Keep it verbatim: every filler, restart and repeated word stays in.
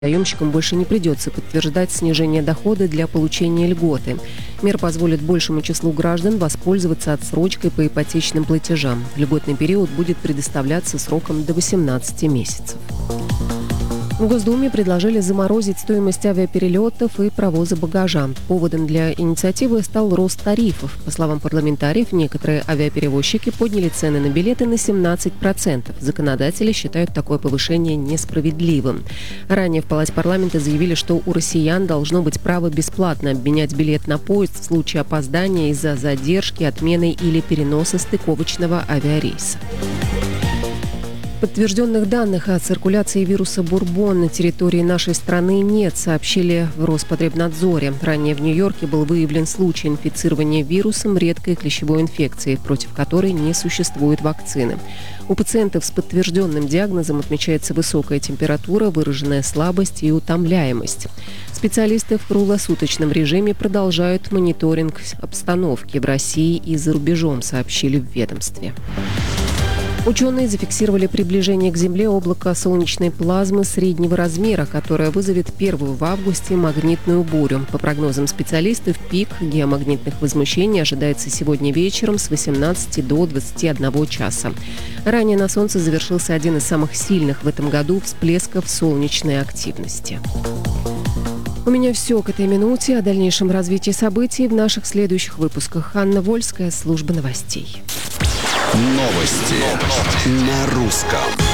Заемщикам больше не придется подтверждать снижение дохода для получения льготы. Мера позволит большему числу граждан воспользоваться отсрочкой по ипотечным платежам. Льготный период будет предоставляться сроком до восемнадцати месяцев. В Госдуме предложили заморозить стоимость авиаперелетов и провоза багажа. Поводом для инициативы стал рост тарифов. По словам парламентариев, некоторые авиаперевозчики подняли цены на билеты на семнадцать процентов. Законодатели считают такое повышение несправедливым. Ранее в Палате парламента заявили, что у россиян должно быть право бесплатно обменять билет на поезд в случае опоздания из-за задержки, отмены или переноса стыковочного авиарейса. Подтвержденных данных о циркуляции вируса бурбон на территории нашей страны нет, сообщили в Роспотребнадзоре. Ранее в Нью-Йорке был выявлен случай инфицирования вирусом редкой клещевой инфекции, против которой не существует вакцины. У пациентов с подтвержденным диагнозом отмечается высокая температура, выраженная слабость и утомляемость. Специалисты в круглосуточном режиме продолжают мониторинг обстановки в России и за рубежом, сообщили в ведомстве. Ученые зафиксировали приближение к Земле облака солнечной плазмы среднего размера, которое вызовет первую в августе магнитную бурю. По прогнозам специалистов, пик геомагнитных возмущений ожидается сегодня вечером с восемнадцати до двадцати одного часа. Ранее на Солнце завершился один из самых сильных в этом году всплесков солнечной активности. У меня все к этой минуте. О дальнейшем развитии событий в наших следующих выпусках. Анна Вольская, служба новостей. Новости на русском.